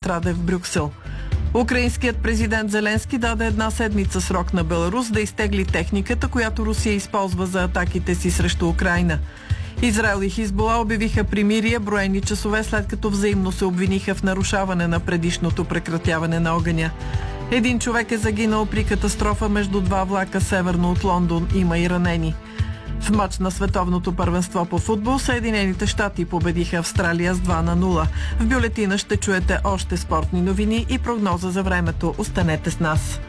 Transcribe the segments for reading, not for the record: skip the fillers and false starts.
Радев в Брюксел. Украинският президент Зеленски даде 1 седмица срок на Беларус да изтегли техниката, която Русия използва за атаките си срещу Украйна. Израел и Хизбула обявиха примирие броени часове след като взаимно се обвиниха в нарушаване на предишното прекратяване на огъня. 1 човек е загинал при катастрофа между 2 влака северно от Лондон. Има и ранени. В мач на световното първенство по футбол Съединените щати победиха Австралия с 2-0. В бюлетина ще чуете още спортни новини и прогноза за времето. Останете с нас.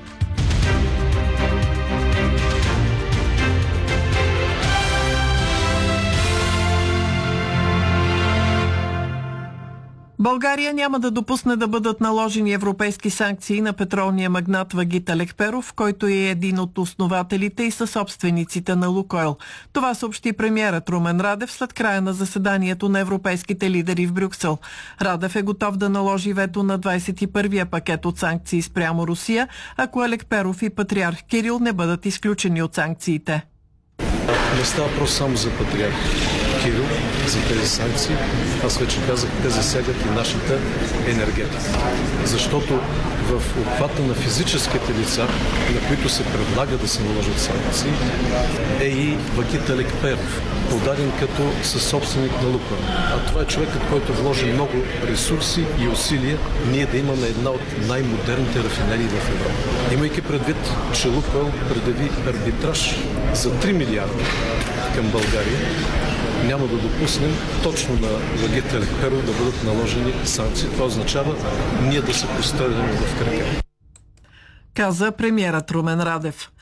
България няма да допусне да бъдат наложени европейски санкции на петролния магнат Вагит Алекперов, който е един от основателите и съсобствениците на Лукойл. Това съобщи премиерът Румен Радев след края на заседанието на европейските лидери в Брюксел. Радев е готов да наложи вето на 21-я пакет от санкции спрямо Русия, ако Алекперов и патриарх Кирил не бъдат изключени от санкциите. Не става въпрос само за патриарх Кирил, за тези санкции. Аз вече казах, те засягат и нашата енергетика. Защото в обхвата на физическите лица, на които се предлага да се наложат санкции, е и Вагит Алекперов, подаден като съсобственик на Лукойл. А това е човекът, който вложи много ресурси и усилия ние да имаме една от най-модерните рафинерии в Европа. Имайки предвид, че Лукойл предяви арбитраж за 3 милиарда към България, няма да допуснем точно на Вагит Алекперов да бъдат наложени санкции. Това означава ние да се постреляме в крака. Каза премиерът Румен Радев.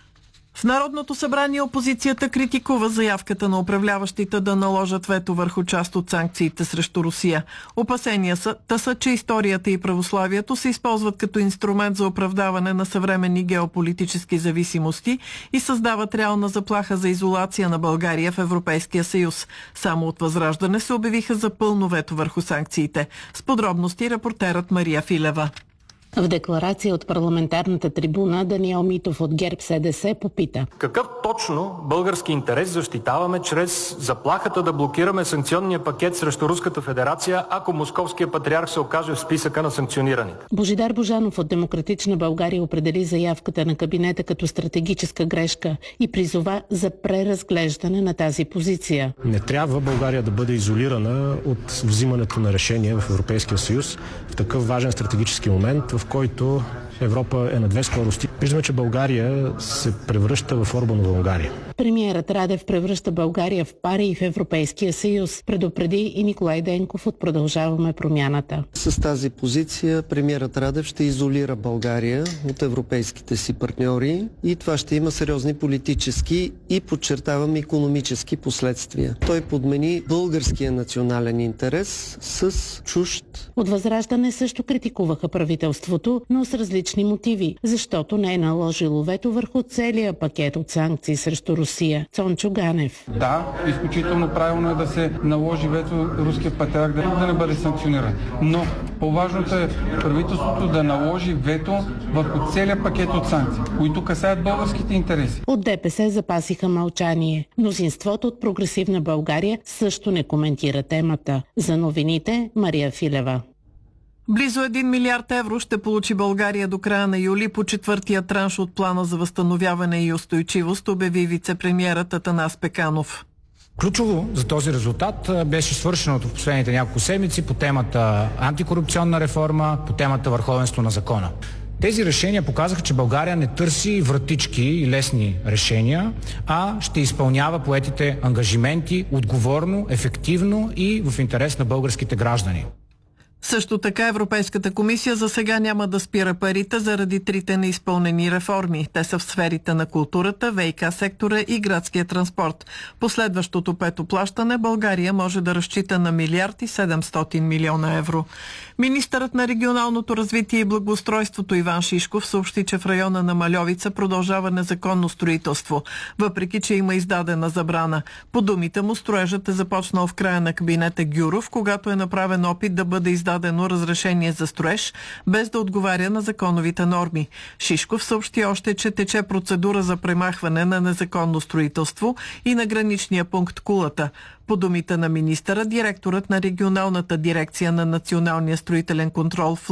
В Народното събрание опозицията критикува заявката на управляващите да наложат вето върху част от санкциите срещу Русия. Опасенията са, че историята и православието се използват като инструмент за оправдаване на съвременни геополитически зависимости и създават реална заплаха за изолация на България в Европейския съюз. Само от Възраждане се обявиха за пълно вето върху санкциите. С подробности репортерът Мария Филева. В декларация от парламентарната трибуна Даниел Митов от ГЕРБ-СДС попита: какъв точно български интерес защитаваме чрез заплахата да блокираме санкционния пакет срещу Руската федерация, ако московския патриарх се окаже в списъка на санкционираните? Божидар Божанов от Демократична България определи заявката на кабинета като стратегическа грешка и призова за преразглеждане на тази позиция. Не трябва България да бъде изолирана от взимането на решения в Европейския съюз в такъв важен стратегически момент, в който Европа е на 2 скорости. Виждаме, че България се превръща в Орбанова Унгария. Премиерът Радев превръща България в пари и в Европейския съюз. Предупреди и Николай Денков от Продължаваме промяната. С тази позиция премиерът Радев ще изолира България от европейските си партньори и това ще има сериозни политически и, подчертавам, икономически последствия. Той подмени българския национален интерес с чужд. От Възраждане също критикуваха правителството, но с различни мотиви, защото не е наложило вето върху целия пакет от санкции срещу Русия. Цончо Ганев. Да, изключително правилно е да се наложи вето руския патриарх да не бъде санкциониран. Но по-важното е правителството да наложи вето върху целия пакет от санкции, които касаят българските интереси. От ДПС запасиха мълчание. Мнозинството от Прогресивна България също не коментира темата. За новините Мария Филева. Близо 1 милиард евро ще получи България до края на юли по 4-тия транш от плана за възстановяване и устойчивост, обяви вице-премиерът Атанас Пеканов. Ключово за този резултат беше свършеното в последните няколко седмици по темата антикорупционна реформа, по темата върховенство на закона. Тези решения показаха, че България не търси вратички и лесни решения, а ще изпълнява поетите ангажименти отговорно, ефективно и в интерес на българските граждани. Също така Европейската комисия за сега няма да спира парите заради 3 неизпълнени реформи. Те са в сферите на културата, ВиК сектора и градския транспорт. Последващото 5-то плащане България може да разчита на 1 700 милиона евро. Министърът на регионалното развитие и благоустройството Иван Шишков съобщи, че в района на Мальовица продължава незаконно строителство, въпреки че има издадена забрана. По думите му, строежът е започнал в края на кабинета Гюров, когато е направен опит да бъде издадено разрешение за строеж, без да отговаря на законовите норми. Шишков съобщи още, че тече процедура за премахване на незаконно строителство и на граничния пункт Кулата. По думите на министъра, директорът на регионалната дирекция на Националния строителен контрол